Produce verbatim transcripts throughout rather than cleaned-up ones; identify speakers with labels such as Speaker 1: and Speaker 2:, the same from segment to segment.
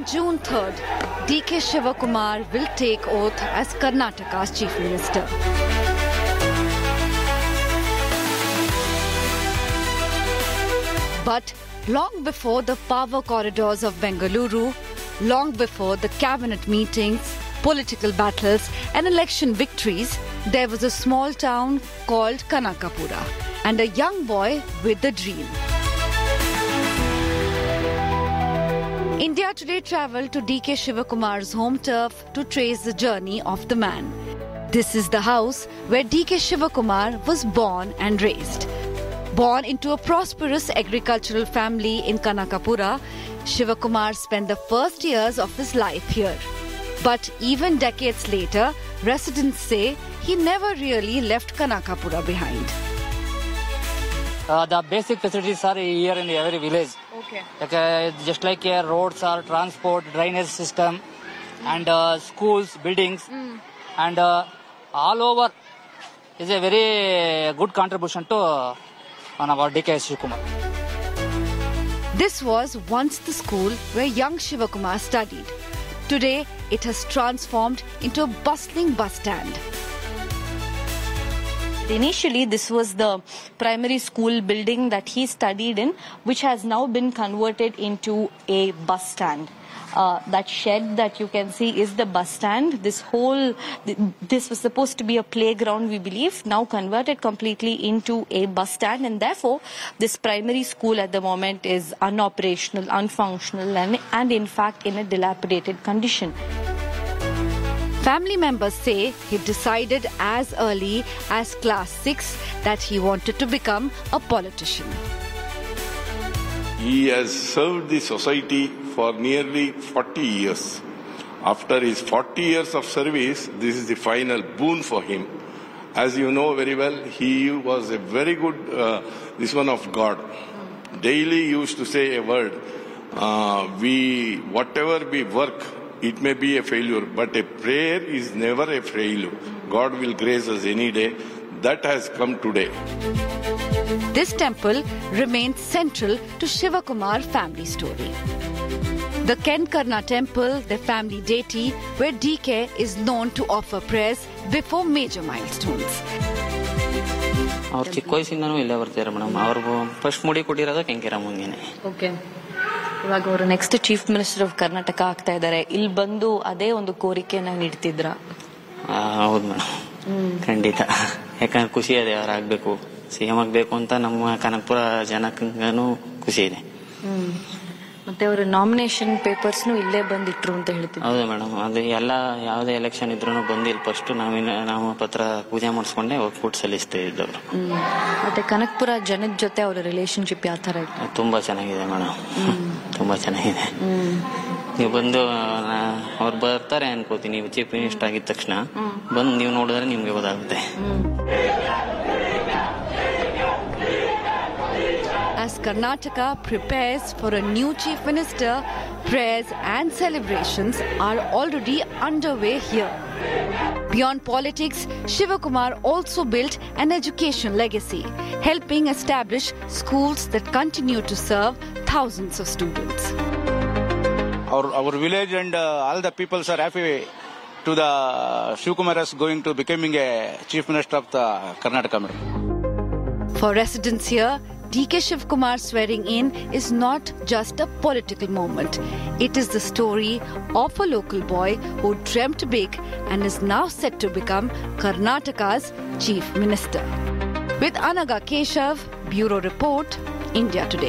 Speaker 1: June third, D K Shivakumar will take oath as Karnataka's Chief Minister. But long before the power corridors of Bengaluru, long before the cabinet meetings, political battles and election victories, there was a small town called Kanakapura and a young boy with a dream. India Today travelled to D K Shivakumar's home turf to trace the journey of the man. This is the house where D K Shivakumar was born and raised. Born into a prosperous agricultural family in Kanakapura, Shivakumar spent the first years of his life here. But even decades later, residents say he never really left Kanakapura behind.
Speaker 2: Uh, the basic facilities are here in every village.
Speaker 1: Okay.
Speaker 2: Like, uh, just like here, roads are transport, drainage system, mm. and uh, schools, buildings, mm. and uh, all over is a very good contribution to uh, on our D K Shivakumar.
Speaker 1: This was once the school where young Shivakumar studied. Today, it has transformed into a bustling bus stand.
Speaker 3: Initially, this was the primary school building that he studied in, which has now been converted into a bus stand. Uh, that shed that you can see is the bus stand. This whole, this was supposed to be a playground, we believe, now converted completely into a bus stand, and therefore this primary school at the moment is unoperational, unfunctional, and, and in fact in a dilapidated condition.
Speaker 1: Family members say he decided as early as class six that he wanted to become a politician.
Speaker 4: He has served the society for nearly forty years. After his forty years of service, this is the final boon for him. As you know very well, he was a very good, uh, this one of God. Daily used to say a word, uh, we, whatever we work, it may be a failure, but a prayer is never a failure. God will grace us any day. That has come today.
Speaker 1: This temple remains central to Shivakumar family story. The Kenkarna temple, the family deity, where D K is known to offer prayers before major milestones.
Speaker 5: ಅವ್ರು ಚಿಕ್ಕ ವಯಸ್ಸಿಂದನೂ ಇಲ್ಲೇ ಬರ್ತಾರೆ madam. ಅವ್ರಿಗೂ first ಮುಡಿ ಕೊಟ್ಟಿರೋದು ಕೆಂಕೆರಮ್ಮಂಗೆನೆ.
Speaker 3: Okay. ಇವಾಗ ಅವರು next chief minister of Karnataka ಆಗ್ತಾ ಇದ್ದಾರೆ. ಇಲ್ಲಿ ಬಂದು ಅದೇ ಒಂದು ಕೋರಿಕೆನ ನೀಡ್ತಿದ್ರ?
Speaker 5: ಹೌದು ಮೇಡಮ್, ಖಂಡಿತ. ಯಾಕಂದ್ರೆ ಖುಷಿ ಇದೆ, ಅವ್ರು ಆಗ್ಬೇಕು, ಸಿಎಂ ಆಗ್ಬೇಕು ಅಂತ ನಮ್ಮ ಕನಕಪುರ ಜನಕ್ಕೂ ಖುಷಿ ಇದೆ.
Speaker 3: ಮತ್ತೆ ಅವರ ನಾಮಿನೇಷನ್ ಪೇಪರ್ಸ್ ಇಲ್ಲೇ ಬಂದಿಟ್ರು ಅಂತ ಹೇಳ್ತೀವಿ.
Speaker 5: ಹೌದು ಮೇಡಮ್, ಅದು ಎಲ್ಲ ಯಾವುದೇ ಎಲೆಕ್ಷನ್ ಇದ್ರು ಬಂದು ಇಲ್ಲಿ ಫಸ್ಟ್ ನಾಮ ಪತ್ರ ಪೂಜೆ ಮಾಡಿಸ್ಕೊಂಡೆ ಫುಡ್ ಸಲ್ಲಿಸ್ತಾ ಇದ್ದವರು.
Speaker 3: ಮತ್ತೆ ಕನಕಪುರ ಜನದ ಜೊತೆ ಅವರ ರಿಲೇಶನ್ಶಿಪ್ ಯಾವ ತರ ಇತ್ತು?
Speaker 5: ತುಂಬಾ ಚೆನ್ನಾಗಿದೆ ಮೇಡಮ್, ತುಂಬಾ ಚೆನ್ನಾಗಿದೆ. ನೀವು ಬಂದು ಅವ್ರು ಬರ್ತಾರೆ ಅನ್ಕೋತೀನಿ, ನೀವು ಚೀಫ್ ಮಿನಿಸ್ಟರ್ ಆಗಿದ ತಕ್ಷಣ ಬಂದು ನೀವು ನೋಡಿದ್ರೆ ನಿಮ್ಗೆ ಗೊತ್ತಾಗುತ್ತೆ.
Speaker 1: As Karnataka prepares for a new chief minister, prayers and celebrations are already underway here. Beyond politics, Shivakumar also built an education legacy, helping establish schools that continue to serve thousands of students.
Speaker 6: Our, our village and uh, all the people are happy to the Shivakumar is going to becoming a chief minister of the Karnataka.
Speaker 1: For residents here, D K Shivakumar swearing in is not just a political moment. It is the story of a local boy who dreamt big and is now set to become Karnataka's chief minister. With Anaga Keshav, Bureau Report, India Today.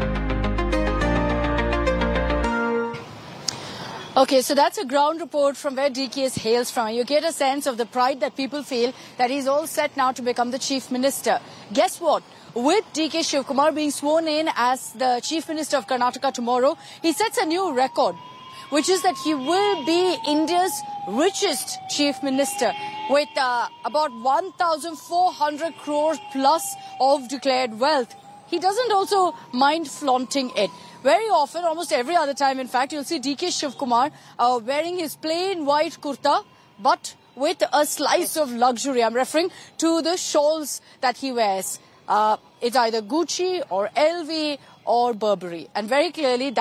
Speaker 7: Okay, so that's a ground report from where D K hails from. You get a sense of the pride that people feel that he's all set now to become the chief minister. Guess what? With D K Shivakumar being sworn in as the chief minister of Karnataka tomorrow, he sets a new record, which is that he will be India's richest chief minister with uh, about one thousand four hundred crores plus of declared wealth. He doesn't also mind flaunting it. Very often, almost every other time, in fact, you'll see D K Shivakumar uh, wearing his plain white kurta, but with a slice of luxury. I'm referring to the shawls that he wears. Uh, it's either Gucci or L V or Burberry. And very clearly,